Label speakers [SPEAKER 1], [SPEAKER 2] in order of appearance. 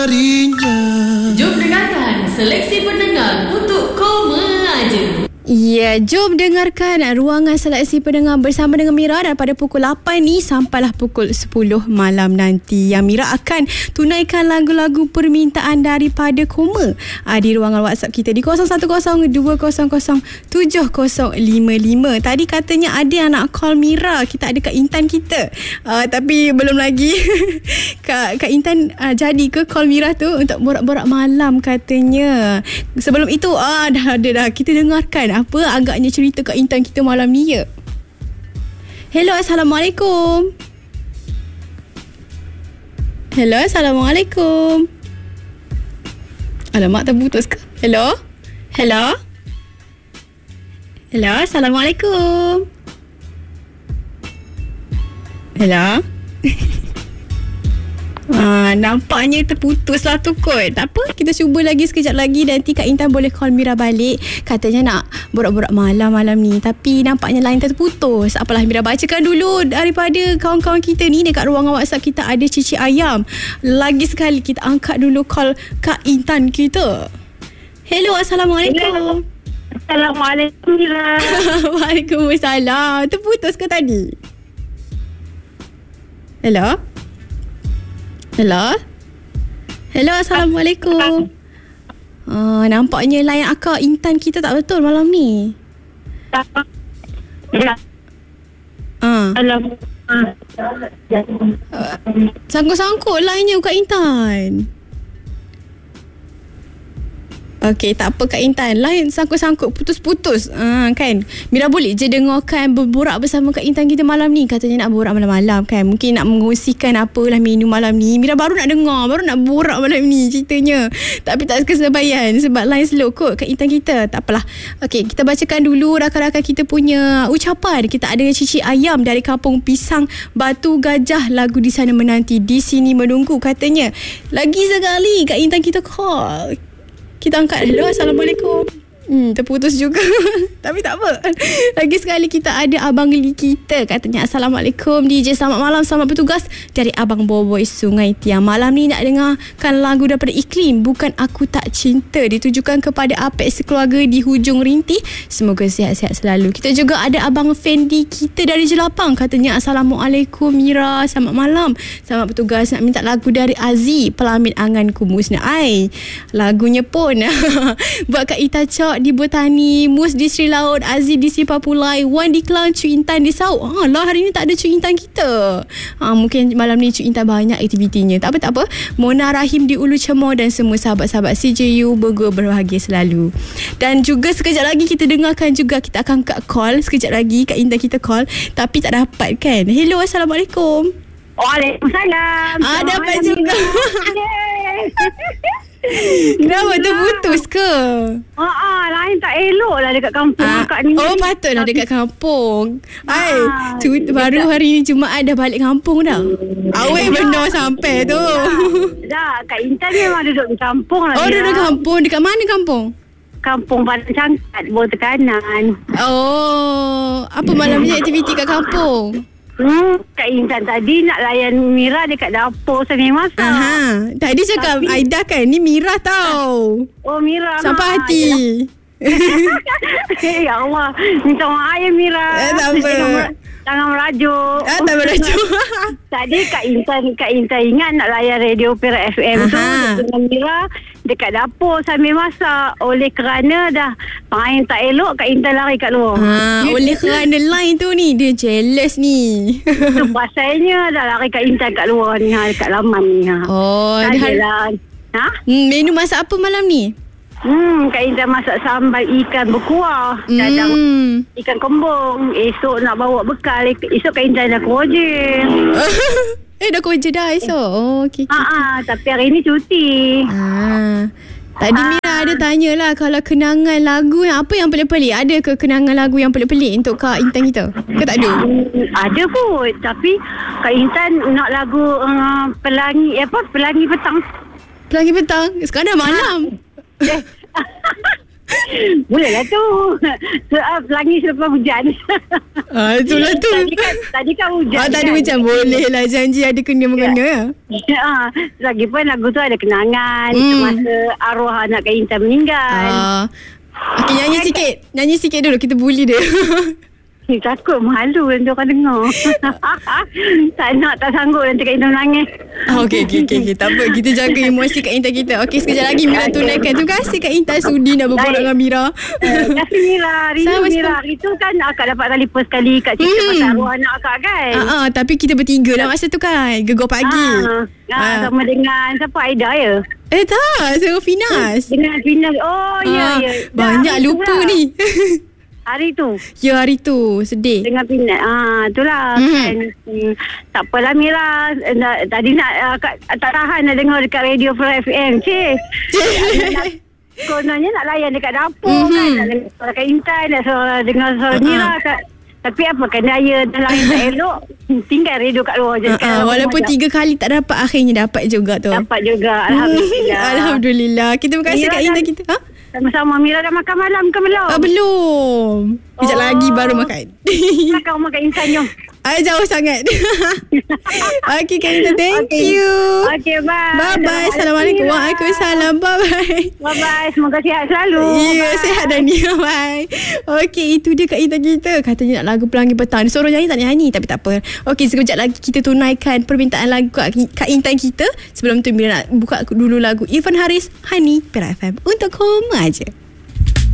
[SPEAKER 1] Jom dengarkan seleksi pendengar untuk koma aja.
[SPEAKER 2] Ya, jom dengarkan ruangan seleksi pendengar bersama dengan Mira dan pada pukul 8 ni sampailah pukul 10 malam nanti. Yang Mira akan tunaikan lagu-lagu permintaan daripada koma di ruangan WhatsApp kita di 0102007055. Tadi katanya ada yang nak call Mira. Kita ada Kak Intan kita. Tapi belum lagi. Kak Intan jadi ke call Mira tu untuk borak-borak malam katanya. Sebelum itu dah kita dengarkan apa agaknya cerita Kak Intan kita malam ni ya. Hello, Assalamualaikum. Hello, Assalamualaikum. Alamak, terputus ke? Hello? Hello? Hello, Assalamualaikum. Hello? Nampaknya terputus lah tu kot. Tak apa, kita cuba lagi sekejap lagi. Nanti Kak Intan boleh call Mira balik. Katanya nak borak-borak malam ni. Tapi nampaknya line terputus. Apalah, Mira bacakan dulu daripada kawan-kawan kita ni. Dekat ruangan WhatsApp kita ada Cici Ayam. Lagi sekali kita angkat dulu call Kak Intan kita. Hello, Assalamualaikum.
[SPEAKER 3] Assalamualaikum, Mira.
[SPEAKER 2] Waalaikumsalam. Terputus ke tadi? Hello? Hello? Hello, Assalamualaikum. Nampaknya line akak Intan kita tak betul malam ni.
[SPEAKER 3] Ya.
[SPEAKER 2] Sangkut-sangkut line-nya Kak Intan. Okey, tak apa Kak Intan. Line sangkut-sangkut, putus-putus. Kan? Mira boleh je dengarkan berborak bersama Kak Intan kita malam ni. Katanya nak borak malam-malam kan. Mungkin nak mengungsikan apalah menu malam ni. Mira baru nak dengar, baru nak borak malam ni ceritanya. Tapi tak kesabayan sebab line slow kot Kak Intan kita. Tak apalah. Okey, kita bacakan dulu rakan-rakan kita punya ucapan. Kita ada Cici Ayam dari Kampung Pisang Batu Gajah. Lagu di sana menanti, di sini menunggu katanya. Lagi sekali Kak Intan kita call. Kita angkat. Hello, Assalamualaikum. Terputus juga. Tapi tak apa. Lagi sekali kita ada Abang Li kita. Katanya Assalamualaikum DJ, selamat malam, selamat bertugas dari Abang Boboy Sungai Tiang. Malam ni nak dengarkan lagu daripada Iklim, Bukan Aku Tak Cinta, ditujukan kepada Apek sekeluarga di hujung rintih. Semoga sihat-sihat selalu. Kita juga ada Abang Fendi kita dari Jelapang. Katanya Assalamualaikum Mira, selamat malam, selamat bertugas. Nak minta lagu dari Aziz, Pelamin Anganku Musnah. Lagunya pun buat Kak Ita Cok di Botani, Mus di Sri Laut, Aziz di Sipapulai, Wan di Kelang, Cik Intan di Sauk. Lah hari ni tak ada Cik Intan kita. Mungkin malam ni Cik Intan banyak aktivitinya. Tak apa. Mona Rahim di Ulu Cemor dan semua sahabat-sahabat CJU berbahagia selalu. Dan juga sekejap lagi kita dengarkan juga, kita akan call sekejap lagi Kak Intan kita call. Tapi tak dapat kan. Hello, Assalamualaikum.
[SPEAKER 3] Waalaikumsalam.
[SPEAKER 2] Dapat juga. Kenapa terputus ke?
[SPEAKER 3] Lain tak elok lah dekat kampung akak ni.
[SPEAKER 2] Patutlah dekat kampung. Baru hari ni Jumaat dah balik kampung dah. Awet benar sampai tu.
[SPEAKER 3] Dah, Kak Intan memang duduk di kampung lah.
[SPEAKER 2] Duduk kampung. Dekat mana kampung?
[SPEAKER 3] Kampung Padang Cangkat, Bawah Tekanan.
[SPEAKER 2] Apa malam ni aktiviti kat kampung?
[SPEAKER 3] Kak Intan tadi nak layan Mira dekat dapur sambil masak.
[SPEAKER 2] Tadi cakap Aida kan, ni Mira tau.
[SPEAKER 3] Mira.
[SPEAKER 2] Sampai hati.
[SPEAKER 3] Ya Allah, minta maaf ya Mira.
[SPEAKER 2] Tak apa.
[SPEAKER 3] Jangan merajuk.
[SPEAKER 2] Tak merajuk.
[SPEAKER 3] Tadi Kak Intan ingat nak layan radio Perak FM tu dengan Mira dekat dapur sambil masak. Oleh kerana dah main tak elok, Kak Intan lari kat luar.
[SPEAKER 2] Oleh kerana line tu ni, dia jealous ni.
[SPEAKER 3] Itu pasalnya dah lari Kak Intan kat luar ni, dekat laman ni. Adalah.
[SPEAKER 2] Menu masak apa malam ni?
[SPEAKER 3] Kak Intan masak sambal ikan berkuah, kadang ikan kembung. Esok nak bawa bekal. Esok Kak Intan dah kerja.
[SPEAKER 2] Dah kerja dah esok. Okay.
[SPEAKER 3] Tapi hari ni cuti.
[SPEAKER 2] Tadi Mira ada tanyalah, kalau kenangan lagu yang apa yang pelik-pelik, ada ke kenangan lagu yang pelik-pelik untuk Kak Intan kita? Ke tak ada?
[SPEAKER 3] Ada pun. Tapi Kak Intan nak lagu Pelangi Petang.
[SPEAKER 2] Pelangi Petang? Sekarang dah malam.
[SPEAKER 3] Bolehlah tu. Pelangi selepas hujan.
[SPEAKER 2] Itulah tu.
[SPEAKER 3] Tadi kan hujan.
[SPEAKER 2] Tadi
[SPEAKER 3] kan?
[SPEAKER 2] macam boleh lah janji ada kena-mengena.
[SPEAKER 3] Lagipun lagu tu ada kenangan semasa arwah anak Kak Intan meninggal.
[SPEAKER 2] Okay, nyanyi sikit dulu. Kita bully dia.
[SPEAKER 3] Takut malu nanti orang dengar. Tak sanggup nanti Kak Intan menangis.
[SPEAKER 2] Okay. Tak apa, kita jaga emosi Kak Intan kita. Okay, sekejap lagi Mira tunaikan. Terima kasih Kak Intan sudi nak berborak dengan Mira.
[SPEAKER 3] Terima kasih Mira. Rindu Mira. Itu kan akak dapat telefon sekali Kak cerita pasal arwah anak akak kan.
[SPEAKER 2] Tapi kita bertiga lah masa tu kan. Gegar pagi.
[SPEAKER 3] Sama dengan siapa, Aida ya?
[SPEAKER 2] Tak, saya Finas.
[SPEAKER 3] Dengan Finas. Oh ya.
[SPEAKER 2] Banyak lupa ni.
[SPEAKER 3] Hari tu.
[SPEAKER 2] Ya, hari tu. Sedih.
[SPEAKER 3] Dengan Pinat. Itulah kan. Tak apalah Mira. Tadi nak tak tahan nak dengar dekat Radio Pro FM. Kononnya nak layan dekat dapur kan. Nak dengar suara Kak Intan. Nak dengar suara Mira. Tapi apa kan daya dan lain tak elok. Tinggal radio kat luar je.
[SPEAKER 2] Walaupun 3 kali tak dapat, akhirnya dapat juga tu.
[SPEAKER 3] Dapat juga. Alhamdulillah.
[SPEAKER 2] Alhamdulillah. Kita terima kasih Kak Intan kita.
[SPEAKER 3] Sama-sama. Mira dah makan malam ke belum?
[SPEAKER 2] Belum. Kejap lagi baru makan.
[SPEAKER 3] Makan rumah Kak Intan jom.
[SPEAKER 2] Jauh sangat. Okay Kak Intan, thank you.
[SPEAKER 3] Okay, bye.
[SPEAKER 2] Bye-bye. Assalamualaikum. Waalaikumsalam. Bye-bye.
[SPEAKER 3] Bye-bye. Semoga sihat selalu.
[SPEAKER 2] Ya, sihat dan dia. Bye. Okay, itu dia Kak Intan kita. Katanya nak lagu Pelangi Petang. Dia suruh nyanyi tak nyanyi, tapi tak apa. Okay, sekejap lagi kita tunaikan permintaan lagu Kak Intan kita. Sebelum tu Mira nak buka dulu lagu Irfan Haris, Hani, Perak FM. Untuk Koma aja.